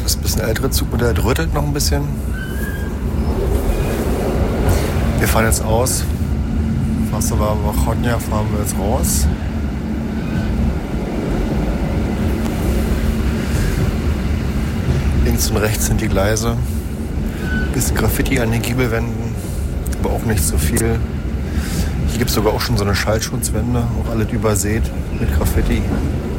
Das ist ein bisschen ältere Zugmodell, rüttelt noch ein bisschen. Wir fahren jetzt aus. Varsova Ochotnia fahren wir jetzt raus. Links und rechts sind die Gleise. Ein bisschen Graffiti an den Giebelwänden, aber auch nicht so viel. Hier gibt es sogar auch schon so eine Schallschutzwände, auch alles übersät mit Graffiti.